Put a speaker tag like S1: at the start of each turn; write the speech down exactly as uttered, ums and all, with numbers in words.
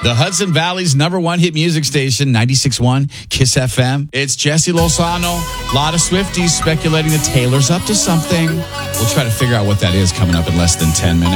S1: The Hudson Valley's number one hit music station, ninety-six point one Kiss F M. It's Jesse Lozano. A lot of Swifties speculating that Taylor's up to something. We'll try to figure out what that is coming up in less than ten minutes.